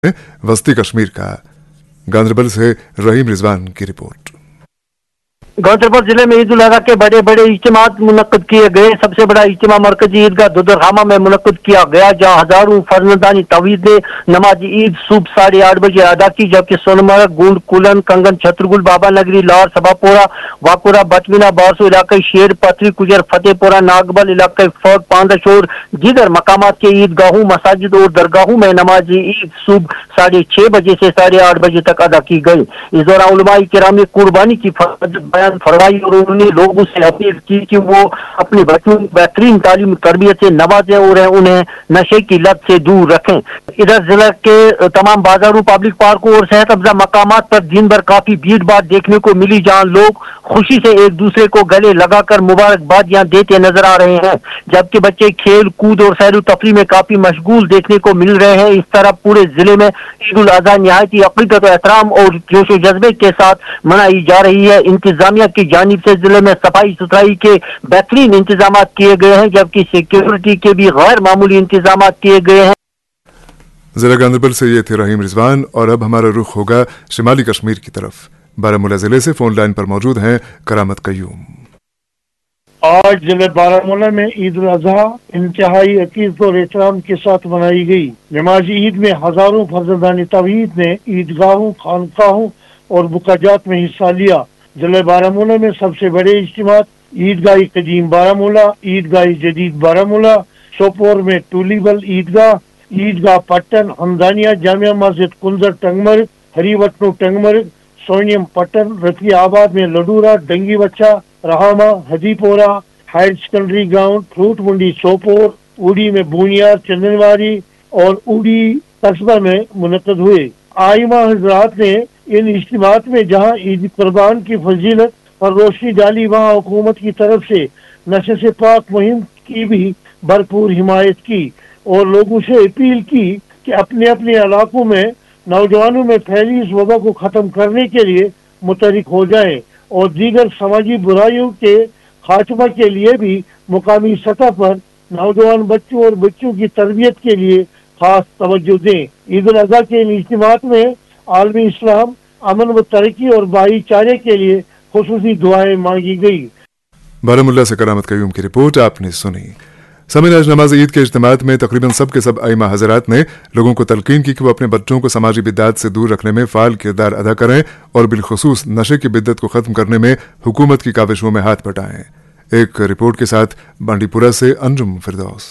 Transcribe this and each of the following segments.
वस्ती कश्मीर का। गांधरबल से रहीम रिजवान की रिपोर्ट। गांधरबल जिले में ईद उल अजहा के बड़े बड़े इज्तिमात मुनक्किद किए गए। सबसे बड़ा इज्तिमा मरकजी ईदगाह दुदरखामा में मुनक्किद किया गया, जहां हजारों फर्जंदानी तवीद ने नमाज ईद सुबह 8:30 बजे अदा की, जबकि सोनमर्ग, गुंड, कुलन, कंगन, छतरगुल, बाबा नगरी, लाहौर, सभापोरा, वाकुरा, बटविना, बारसो इलाके, शेर पथरी, कुजर, फतेहपुरा, नागबल इलाके, फौज, पांदश और दीगर मकामात के ईदगाहों, मसाजिद और दरगाहों में नमाज ईद सुबह 6:30 बजे से 8:30 बजे तक अदा की गई। इस दौरान उलमाए किराम ने कुर्बानी की बयान फरमाई और उन्होंने लोगों से अपील की कि वो अपने बच्चों को बेहतरीन तालीम तरबियत से नवाजें और उन्हें नशे की लत से दूर रखें। इधर जिला के तमाम बाजारों, पब्लिक पार्कों और सेहत अफजा मकामात पर दिन भर काफी भीड़ भाड़ देखने को मिली, जहां लोग खुशी से एक दूसरे को गले लगाकर मुबारकबादियां देते नजर आ रहे हैं, जबकि बच्चे खेल कूद और सैर तफरी में काफी मशगूल देखने को मिल रहे हैं। इस तरह पूरे जिले में ईद उल अजहा निहायत ही अकीदत, एहतराम और जोश जज्बे के साथ मनाई जा रही है। इंतजामिया की जानिब से जिले में सफाई सुथराई के बेहतरीन इंतजाम किए गए हैं, जबकि सिक्योरिटी के भी गैर मामूली इंतजाम किए गए हैं। जिला गांधरबल से ये थे रहीम रिजवान। और अब हमारा रुख होगा शिमाली कश्मीर की तरफ। बारामूला जिले से फोन लाइन पर मौजूद हैं करामत कयूम। आज जिले बारामूला में ईद उल अजहा इंतहाई अकीदत और एहतराम के साथ मनाई गई। नमाज ईद में हजारों फर्जंदानी तवीद ने ईदगाहों, खानकाहों और बुकाजात में हिस्सा लिया। जिले बारामूला में सबसे बड़े इज्तिमात ईदगाह कदीम बारामूला, ईदगाह जदीद बारामूला, सोपोर में टूलीबल ईदगाह, ईदगाह पट्टन, हमदानिया, जामिया मस्जिद कुंजर टंगमर्ग, हरीवटनू टंगमर्ग, सोनियम पट्टन, रफी आबाद में लडूरा, डंगी बच्चा, रहामा, हदीपोरा, हायर सेकेंडरी ग्राउंड, फ्रूट मंडी सोपोर, उड़ी में बूनियार, चंदनवारी और उड़ी कस्बा में मुनक्किद हुए। आइमा हजरात ने इन इज्तिमात में जहां ईद कुर्बान की फजीलत पर रोशनी डाली, वहां हुकूमत की तरफ से नशे से पाक मुहिम की भी भरपूर हिमायत की और लोगों से अपील की कि अपने अपने इलाकों में नौजवानों में फैली इस वबा को खत्म करने के लिए मुतहरिक हो जाएं और दीगर समाजी बुराइयों के खात्मा के लिए भी मुकामी सतह पर नौजवान बच्चों और बच्चों की तरबियत के लिए खास तवज्जो दें। ईद उल अजहा के इन इज्तिमात में आलमी इस्लाम, अमन व तरक्की और भाईचारे के लिए खुसूसी दुआएं मांगी गई। बारामूला से करामत कयूम की रिपोर्ट आपने सुनी। समय आज नमाज ईद के इज्तिमात में तकरीबन सब के सब आइमा हजरात ने लोगों को तलकीन की कि वो अपने बच्चों को समाजी बिद्दात से दूर रखने में फाल किरदार अदा करें और बिलखुसूस नशे की बिद्दत को खत्म करने में हुकूमत की काविशों में हाथ बटाएं। एक रिपोर्ट के साथ बांडीपुरा से अंजुम फिरदौस।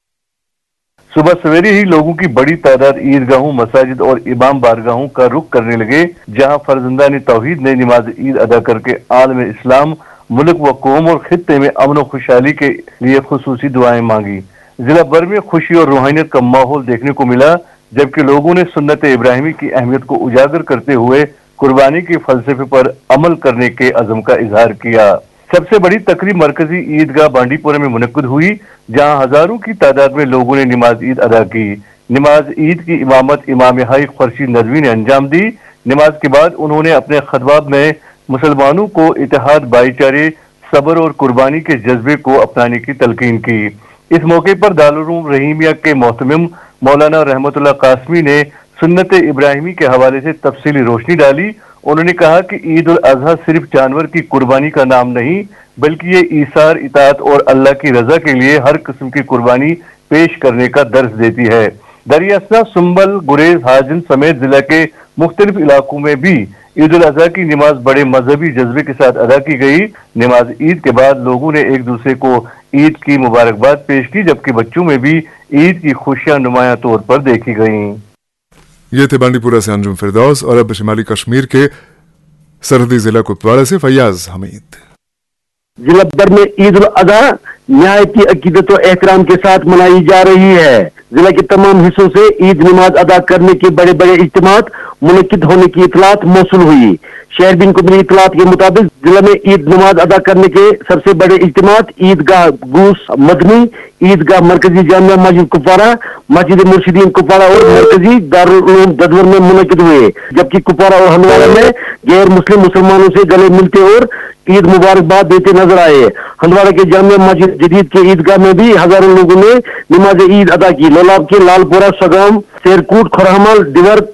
सुबह सवेरे ही लोगों की बड़ी तादाद ईदगाहों, मसाजिद और इमाम बारगाहों का रुख करने लगे, जहां फर्जंदानी तौहीद ने नमाज ईद अदा करके आलम इस्लाम, मुल्क व कौम और खित्ते में अमन और खुशहाली के लिए खुसूसी दुआएं मांगी। जिला भर में खुशी और रूहानियत का माहौल देखने को मिला, जबकि लोगों ने सुन्नत इब्राहिमी की अहमियत को उजागर करते हुए कुर्बानी के फलसफे पर अमल करने के अज़म का इजहार किया। सबसे बड़ी तकरीब मरकजी ईदगाह बांडीपुरा में मुनक्किद हुई, जहां हजारों की तादाद में लोगों ने नमाज ईद अदा की। नमाज ईद की इमामत इमाम हाई खुर्शीद नदवी ने अंजाम दी। नमाज के बाद उन्होंने अपने खतबात में मुसलमानों को इत्तेहाद, भाईचारे, सब्र और कुर्बानी के जज्बे को अपनाने की तलकीन की। इस मौके पर दारुल रहीमिया के मोहतमिम मौलाना रहमतुल्लाह कासमी ने सुन्नत इब्राहिमी के हवाले से तफसीली रोशनी डाली। उन्होंने कहा कि ईद उल अजहा सिर्फ जानवर की कुर्बानी का नाम नहीं, बल्कि ये ईसार, इताअत और अल्लाह की रजा के लिए हर किस्म की कुर्बानी पेश करने का दर्स देती है। दरियासना, सुंबल, गुरेज, हाजिन समेत जिला के मुख्तलिफ इलाकों में भी ईद उल अजहा की नमाज बड़े मजहबी जज्बे के साथ अदा की गई। नमाज ईद के बाद लोगों ने एक दूसरे को ईद की मुबारकबाद पेश की, जबकि बच्चों में भी ईद की खुशियां नुमाया तौर पर देखी गईं। ये थे बांडीपुरा से अंजुम फिरदौस। और अब शिमाली कश्मीर के सरहदी जिला कुपवाड़ा से फैयाज हमीद। जिला भर में ईद उल अजहा निहायती अकीदत और एहतराम के साथ मनाई जा रही है। जिला के तमाम हिस्सों से ईद नमाज अदा करने के बड़े बड़े इज्तिमात मुनक्किद होने की इतलात मौसूल हुई। शहरबीन को मिली इतलात के मुताबिक जिला में ईद नमाज अदा करने के सबसे बड़े इज्तिमात ईदगाह गूस मदनी, ईदगाह मरकजी जामिया मस्जिद कुपवाड़ा, मस्जिद मुर्शिदीन कुपवाड़ा और मरकजी दारुल उलूम ददवर में मुनक्किद हुए, जबकि कुपवाड़ा और हंदवाड़ा में गैर मुस्लिम मुसलमानों से गले मिलते और ईद मुबारकबाद देते नजर आए। हंदवाड़ा के जामिया मस्जिद जदीद के ईदगाह में भी हजारों लोगों ने नमाज ईद अदा की। लोलाब के लालपुरा, सगम, शेरकूट, खुरहमल, दिवर